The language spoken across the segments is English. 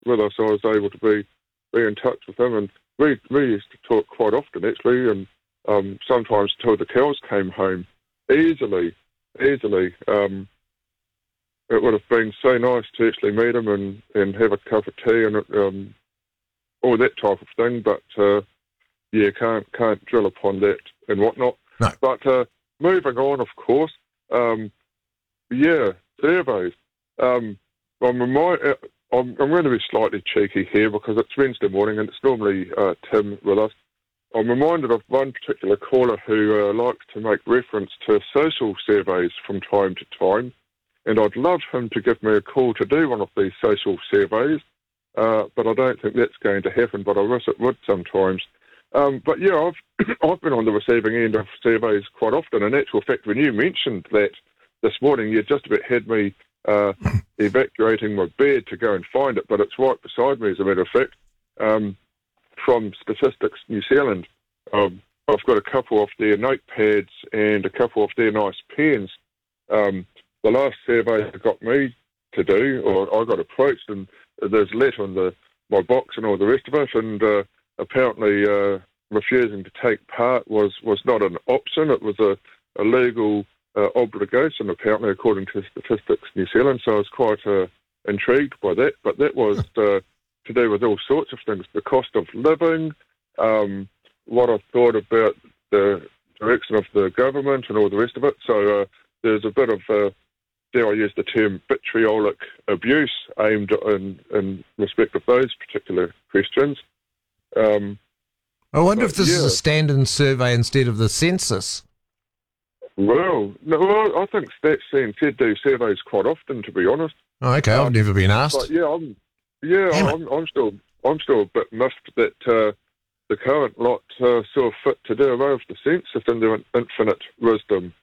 with us, I was able to be in touch with him, and we used to talk quite often actually, and sometimes till the cows came home easily. It would have been so nice to actually meet him and have a cup of tea and all that type of thing, but can't drill upon that and whatnot. No. But moving on, of course, surveys. I'm going to be slightly cheeky here because it's Wednesday morning and it's normally Tim with us. I'm reminded of one particular caller who likes to make reference to social surveys from time to time, and I'd love him to give me a call to do one of these social surveys, but I don't think that's going to happen, but I wish it would sometimes. But yeah, I've been on the receiving end of surveys quite often. In actual fact, when you mentioned that this morning, you just about had me evacuating my bed to go and find it, but it's right beside me, as a matter of fact, from Statistics New Zealand. I've got a couple of their notepads and a couple of their nice pens. The last survey they got me to do, or I got approached, and there's a letter on my box and all the rest of it, and apparently refusing to take part was not an option. It was a legal obligation, apparently, according to Statistics New Zealand, so I was quite intrigued by that. But that was to do with all sorts of things, the cost of living, what I thought about the direction of the government and all the rest of it. So there's a bit of, dare I use the term, vitriolic abuse aimed in respect of those particular questions. I wonder if this is a stand-in survey instead of the census. Well, no, I think Stats CNZ do surveys quite often, to be honest. Oh, okay, I've never been asked. But I'm still a bit miffed that the current lot saw fit to do away with the census in their infinite wisdom.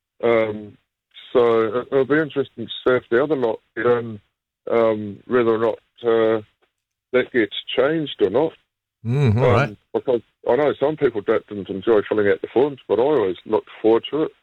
So it'll be interesting to see if the other lot get in, whether or not that gets changed or not. All right. Because I know some people didn't enjoy filling out the forms, but I always looked forward to it.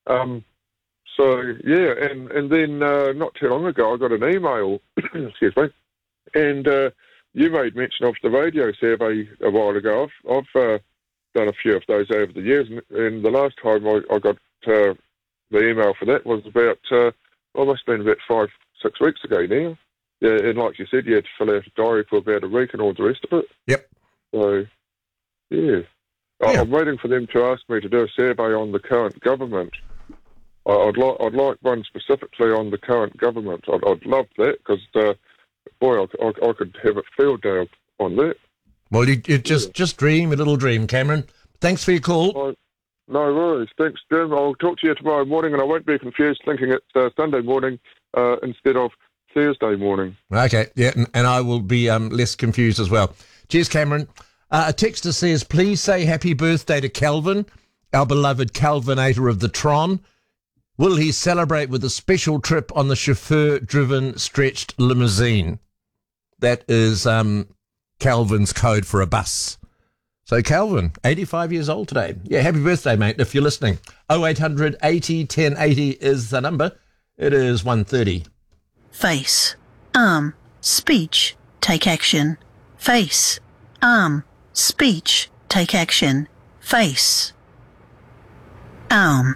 And then not too long ago I got an email, excuse me, and you made mention of the radio survey a while ago. I've done a few of those over the years, and the last time I got the email for that was about, must have been about 5-6 weeks ago now. Yeah, and like you said, you had to fill out a diary for about a week and all the rest of it. Yep. So, yeah. I'm waiting for them to ask me to do a survey on the current government. I'd like one specifically on the current government. I'd love that because, boy, I could have a field day on that. Well, you just dream a little dream, Cameron. Thanks for your call. No worries. Thanks, Jim. I'll talk to you tomorrow morning, and I won't be confused thinking it's Sunday morning instead of Thursday morning. Okay, yeah, and I will be less confused as well. Cheers, Cameron. A texter says, please say happy birthday to Calvin, our beloved Calvinator of the Tron. Will he celebrate with a special trip on the chauffeur-driven stretched limousine? That is Calvin's code for a bus. So Calvin, 85 years old today. Yeah, happy birthday, mate, if you're listening. 0800 80 1080 is the number. It is 1:30. Face, arm, speech, take action. Face, arm, speech, take action. Face, arm,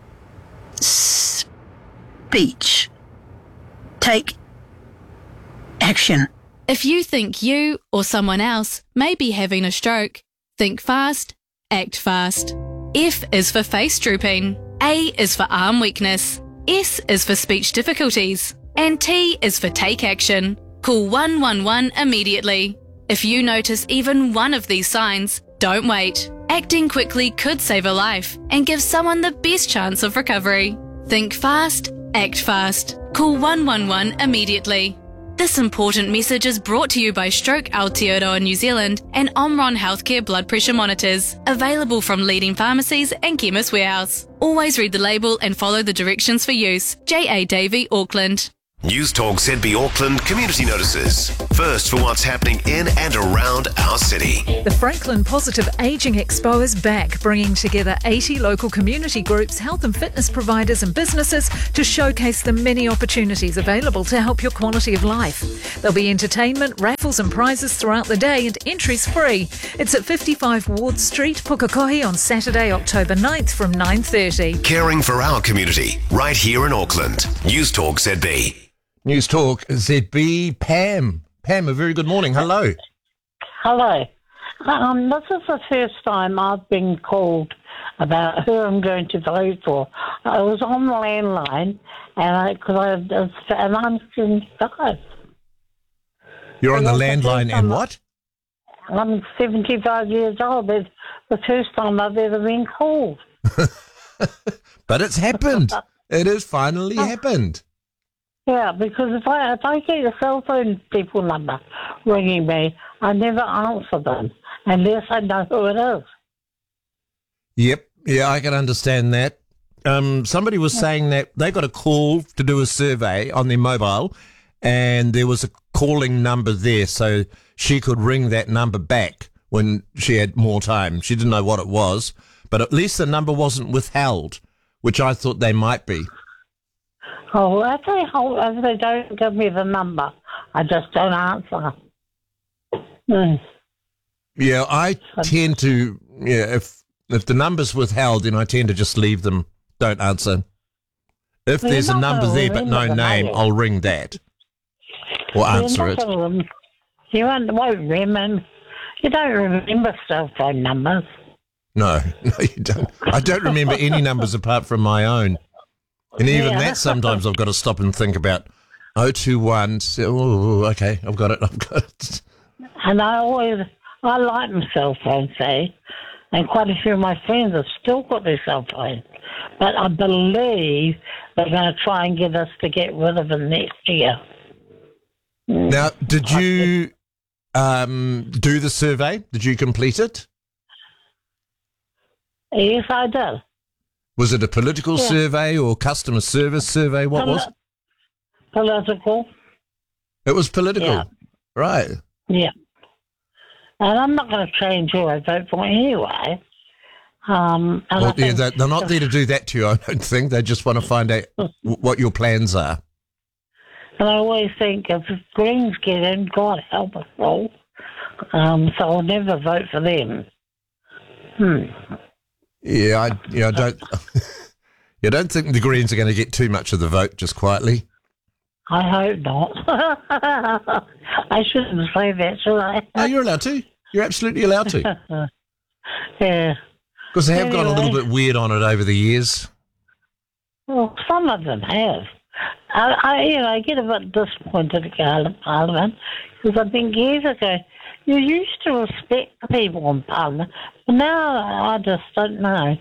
speech, take action. If you think you or someone else may be having a stroke, think fast, act fast. F is for face drooping. A is for arm weakness. S is for speech difficulties. And T is for take action. Call 111 immediately. If you notice even one of these signs, don't wait. Acting quickly could save a life and give someone the best chance of recovery. Think fast, act fast. Call 111 immediately. This important message is brought to you by Stroke Aotearoa New Zealand and Omron Healthcare blood pressure monitors, available from leading pharmacies and Chemist Warehouse. Always read the label and follow the directions for use. J.A. Davey, Auckland. News Talk ZB Auckland community notices. First for what's happening in and around our city. The Franklin Positive Ageing Expo is back, bringing together 80 local community groups, health and fitness providers and businesses to showcase the many opportunities available to help your quality of life. There'll be entertainment, raffles and prizes throughout the day and entries free. It's at 55 Ward Street, Pukekohe on Saturday, October 9th from 9:30. Caring for our community, right here in Auckland. News Talk ZB. News Talk ZB. Pam. Pam, a very good morning. Hello. Hello. This is the first time I've been called about who I'm going to vote for. I was on the landline, and I'm 75. You're on the landline and what? I'm 75 years old. It's the first time I've ever been called. But it's happened. It has finally happened. Yeah, because if I get a cell phone people number ringing me, I never answer them unless I know who it is. Yep. Yeah, I can understand that. Somebody was saying that they got a call to do a survey on their mobile, and there was a calling number there, so she could ring that number back when she had more time. She didn't know what it was, but at least the number wasn't withheld, which I thought they might be. Oh, if they don't give me the number, I just don't answer. Yeah, I tend to, if the number's withheld, then I tend to just leave them, don't answer. If there's a number there but no name, I'll ring that or answer it. You won't remember. You don't remember cell phone numbers. No, you don't. I don't remember any numbers apart from my own. And even that, sometimes I've got to stop and think about 021. Oh, okay, I've got it. And I like my cell phone, and quite a few of my friends have still got their cell phones. But I believe they're going to try and get us to get rid of them next year. Now, did you do the survey? Did you complete it? Yes, I did. Was it a political survey or customer service survey? What was it? Political. It was political. Yeah. Right. Yeah. And I'm not going to change who I vote for anyway. They're not there to do that to you, I don't think. They just want to find out what your plans are. And I always think if Greens get in, God help us all. So I'll never vote for them. Yeah, I don't. You don't think the Greens are going to get too much of the vote, just quietly? I hope not. I shouldn't say that, should I? No, you're allowed to. You're absolutely allowed to. Yeah. Because they have gone a little bit weird on it over the years. Well, some of them have. I get a bit disappointed at Parliament because I think years ago you used to respect the people in Parliament, but now I just don't know.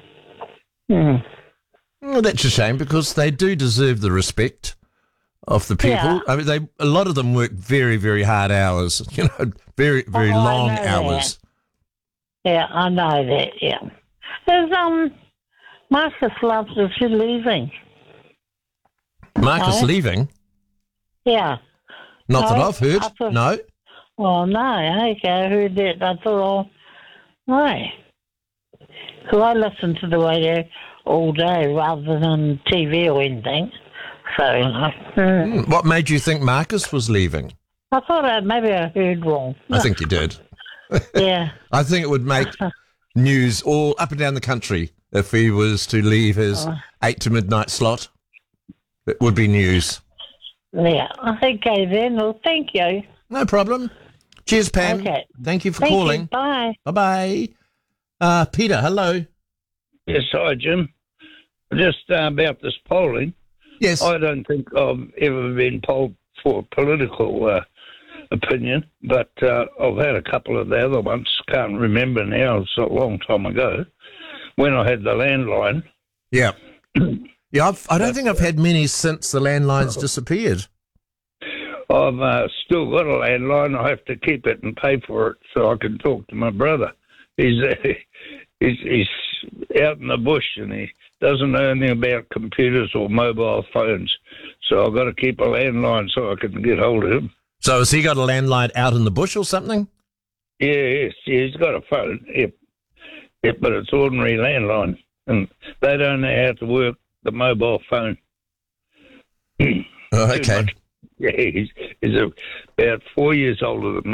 Well, that's a shame because they do deserve the respect of the people. Yeah. I mean, a lot of them work very, very hard hours. Very, very long hours. That. Yeah, I know that. Yeah. There's Marcus Loves is leaving. Marcus leaving? Yeah. Not that I've heard. No. Well, no. Okay, I heard that. I thought, no. Because I listen to the radio all day rather than TV or anything. So, What made you think Marcus was leaving? I thought maybe I heard wrong. I think you did. Yeah. I think it would make news all up and down the country if he was to leave his 8 to midnight slot. It would be news. Yeah. Okay then. Well, thank you. No problem. Cheers, Pam. Okay. Thank you for calling. You. Bye. Bye-bye. Peter, hello. Yes, hi, Jim. Just about this polling. Yes. I don't think I've ever been polled for political opinion, but I've had a couple of the other ones. Can't remember now. It's a long time ago when I had the landline. Yeah. Yeah, I don't think I've had many since the landlines disappeared. I've still got a landline. I have to keep it and pay for it so I can talk to my brother. He's out in the bush and he doesn't know anything about computers or mobile phones. So I've got to keep a landline so I can get hold of him. So has he got a landline out in the bush or something? Yes, he's got a phone, but it's ordinary landline. And they don't know how to work the mobile phone. Oh, okay. Yeah, he's about 4 years older than me.